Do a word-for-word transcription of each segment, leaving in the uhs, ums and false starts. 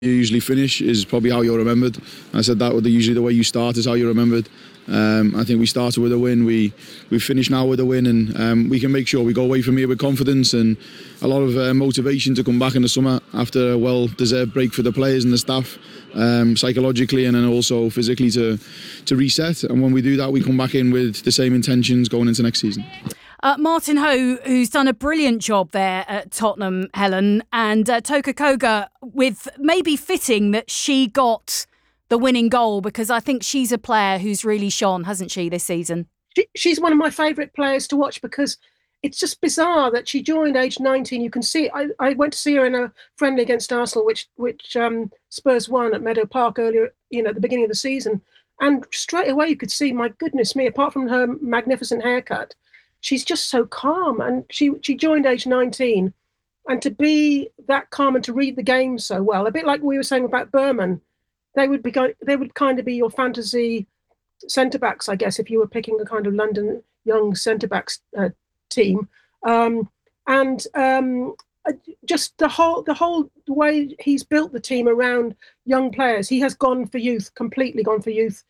you usually finish is probably how you're remembered. I said that usually the way you start is how you're remembered. Um, I think we started with a win, we we finished now with a win, and um, we can make sure we go away from here with confidence and a lot of uh, motivation to come back in the summer after a well-deserved break for the players and the staff, um, psychologically and then also physically to to reset. And when we do that, we come back in with the same intentions going into next season. Uh, Martin Ho, who's done a brilliant job there at Tottenham, Helen, and uh, Toka Koga, with maybe fitting that she got the winning goal, because I think she's a player who's really shone, hasn't she, this season? She, she's one of my favourite players to watch because it's just bizarre that she joined age nineteen. You can see, I, I went to see her in a friendly against Arsenal, which which um, Spurs won at Meadow Park earlier, you know, at the beginning of the season. And straight away you could see, my goodness me, apart from her magnificent haircut, she's just so calm. And she, she joined age nineteen. And to be that calm and to read the game so well, a bit like we were saying about Berman, they would be they would kind of be your fantasy centre-backs, I guess, if you were picking a kind of London young centre-backs uh, team. Um, and um, just the whole the whole way he's built the team around young players. He has gone for youth, completely gone for youth.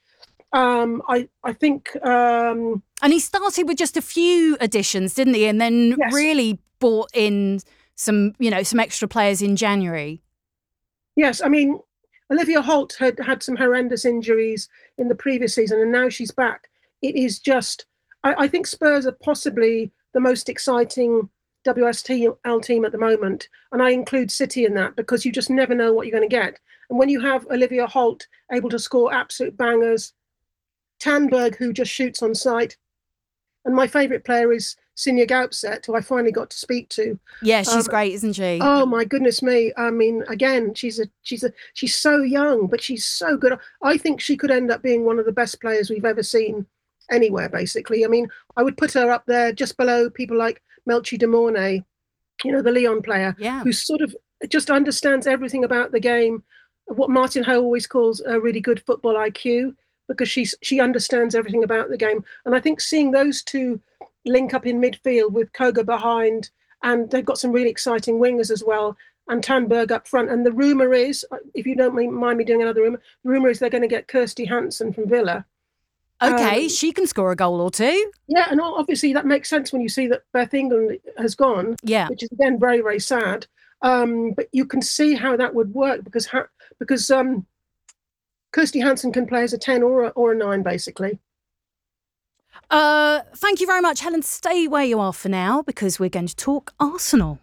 Um, I, I think... Um, and he started with just a few additions, didn't he? And then yes. really brought in some, you know, some extra players in January. Yes, I mean, Olivia Holt had had some horrendous injuries in the previous season, and now she's back. It is just... I, I think Spurs are possibly the most exciting W S L team at the moment, and I include City in that because you just never know what you're going to get. And when you have Olivia Holt able to score absolute bangers, Tandberg, who just shoots on sight, and my favourite player is Sinja Gaupset, who I finally got to speak to. Yeah, she's um, great, isn't she? Oh my goodness me! I mean, again, she's a she's a she's so young, but she's so good. I think she could end up being one of the best players we've ever seen anywhere. Basically, I mean, I would put her up there just below people like Melchi de Mornay, you know, the Lyon player, yeah. who sort of just understands everything about the game. What Martin Ho always calls a really good football I Q, because she's she understands everything about the game. And I think seeing those two link up in midfield with Koga behind, and they've got some really exciting wingers as well, and Tandberg up front. And the rumour is, if you don't mind me doing another rumour, the rumour is they're going to get Kirsty Hansen from Villa. Okay, um, she can score a goal or two. Yeah, and obviously that makes sense when you see that Beth England has gone, yeah. which is, again, very, very sad. Um, but you can see how that would work because ha- because um, Kirsty Hansen can play as a ten or a, or a nine, basically. Uh, thank you very much, Helen. Stay where you are for now because we're going to talk Arsenal.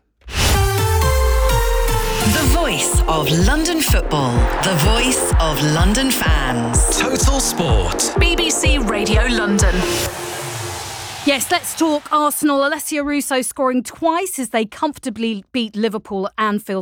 The voice of London football. The voice of London fans. Total Sport. B B C Radio London. Yes, let's talk Arsenal. Alessia Russo scoring twice as they comfortably beat Liverpool at Anfield